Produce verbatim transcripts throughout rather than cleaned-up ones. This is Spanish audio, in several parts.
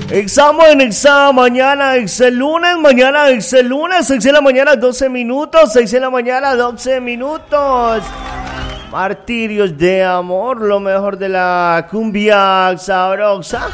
Estamos en esta mañana, ex lunes, mañana, ex lunes, seis de la mañana, doce minutos, seis de la mañana, doce minutos. Martirios de amor, lo mejor de la cumbia sabrosa.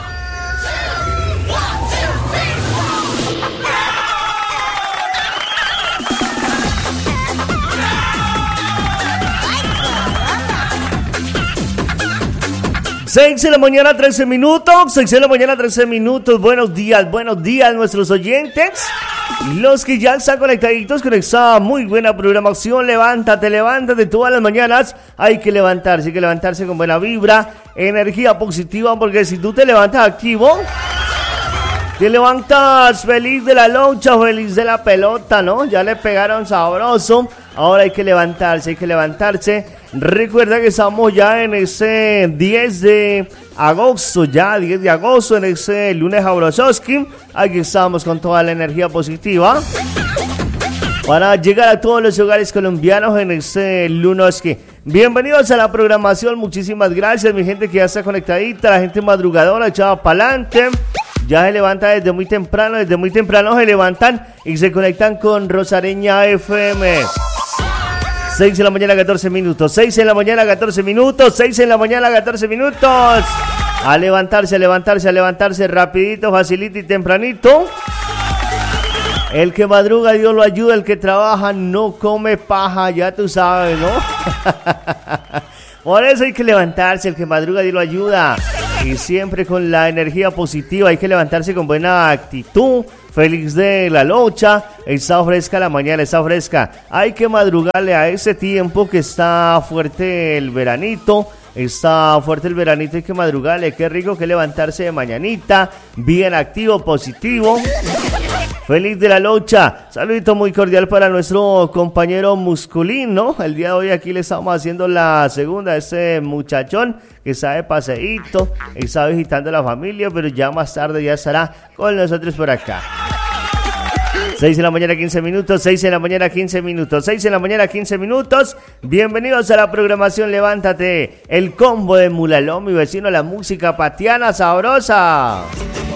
seis de la mañana, trece minutos, seis de la mañana, trece minutos, buenos días, buenos días nuestros oyentes, los que ya están conectaditos con esta muy buena programación. Levántate, levántate todas las mañanas, hay que levantarse, hay que levantarse con buena vibra, energía positiva, porque si tú te levantas activo, te levantas feliz de la loncha, feliz de la pelota, ¿no? Ya le pegaron sabroso, ahora hay que levantarse, hay que levantarse. Recuerda que estamos ya en ese diez de agosto, ya diez de agosto, en ese lunes Jabrososki. Aquí estamos con toda la energía positiva para llegar a todos los hogares colombianos en ese lunoski. Bienvenidos a la programación, muchísimas gracias mi gente que ya está conectadita, la gente madrugadora, echada para adelante. Ya se levanta desde muy temprano, desde muy temprano se levantan y se conectan con Rosareña F M. seis de la mañana, catorce minutos, seis de la mañana, catorce minutos, seis de la mañana, catorce minutos. A levantarse, a levantarse, a levantarse rapidito, facilito y tempranito. El que madruga, Dios lo ayuda, el que trabaja no come paja, ya tú sabes, ¿no? Por eso hay que levantarse, el que madruga, Dios lo ayuda. Y siempre con la energía positiva, hay que levantarse con buena actitud. Feliz de la locha, está fresca la mañana, está fresca. Hay que madrugarle a ese tiempo que está fuerte el veranito. Está fuerte el veranito, hay que madrugarle. Qué rico que levantarse de mañanita, bien activo, positivo. Feliz de la locha. Saludito muy cordial para nuestro compañero Musculín, ¿no? El día de hoy aquí le estamos haciendo la segunda a ese muchachón que está de paseíto, está visitando a la familia, pero ya más tarde ya estará con nosotros por acá. seis de la mañana, quince minutos, seis de la mañana, quince minutos, seis de la mañana, quince minutos. Bienvenidos a la programación Levántate, el combo de Mulaló, mi vecino, la música patiana sabrosa.